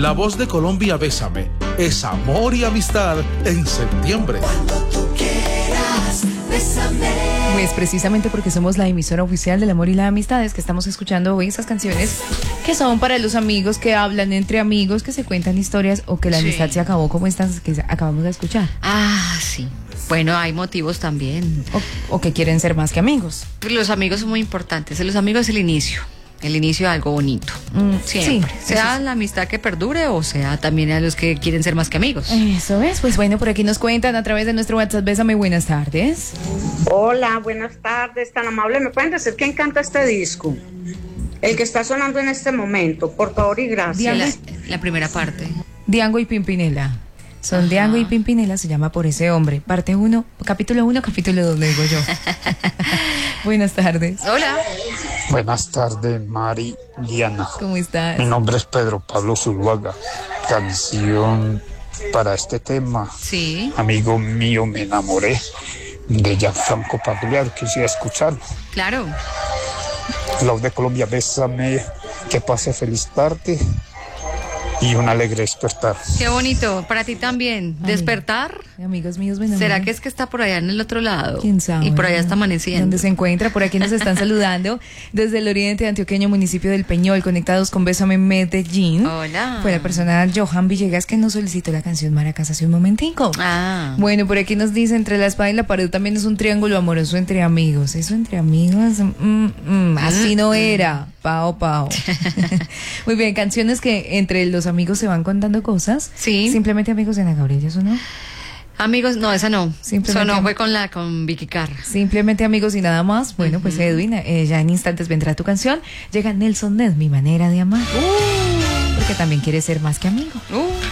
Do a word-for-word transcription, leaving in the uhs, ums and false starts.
La voz de Colombia, Bésame, es amor y amistad en septiembre. Cuando tú quieras, bésame. Pues precisamente porque somos la emisora oficial del amor y la amistad es que estamos escuchando hoy esas canciones que son para los amigos, que hablan entre amigos, que se cuentan historias o que la Sí. amistad se acabó como estas que acabamos de escuchar. Ah, sí. Bueno, hay motivos también. O, o que quieren ser más que amigos. Los amigos son muy importantes. Los amigos es el inicio. El inicio de algo bonito. Mm, Siempre. sí, sea eso la amistad que perdure o sea también a los que quieren ser más que amigos. Eso es, pues bueno, por aquí nos cuentan a través de nuestro WhatsApp. Bésame, buenas tardes. Hola, buenas tardes, tan amable. ¿Me pueden decir quién canta este disco? El que está sonando en este momento, por favor y gracias. La, la primera parte. Diango y Pimpinela. Son Ajá. Diango y Pimpinela, se llama Por ese hombre. Parte uno, capítulo uno, capítulo dos, le digo yo. Buenas tardes. Hola. Buenas tardes, Mari Diana. ¿Cómo estás? Mi nombre es Pedro Pablo Zuluaga. Canción para este tema. Sí, Amigo mío, me enamoré de Gianfranco Pagliaro. Quisiera escucharlo. claro. La voz de Colombia, Bésame. Que pase feliz tarde y un alegre despertar. Qué bonito. Para ti también. Ay. Despertar. Amigos míos, bueno. ¿Será que es que está por allá en el otro lado? ¿Quién sabe? Y por allá está amaneciendo. ¿Dónde se encuentra? Por aquí nos están saludando desde el oriente antioqueño, municipio del Peñol, conectados con Bésame Medellín. Hola. Fue la persona Johan Villegas que nos solicitó la canción Maracas hace un momentico. Ah. Bueno, por aquí nos dice, entre la espada y la pared también es un triángulo amoroso entre amigos. ¿Eso entre amigos? Mm, mm, así no era. Pao, pao. Muy bien, canciones que entre los amigos se van contando cosas. Sí. Simplemente amigos de Ana Gabriel, ¿eso no? Amigos, no, esa no. Simplemente Eso no am- fue con la con Vicky Carr. Simplemente amigos y nada más. Bueno, pues Edwin, eh, ya en instantes vendrá tu canción. Llega Nelson Ned, Mi manera de amar. Porque también quiere ser más que amigo. Uh.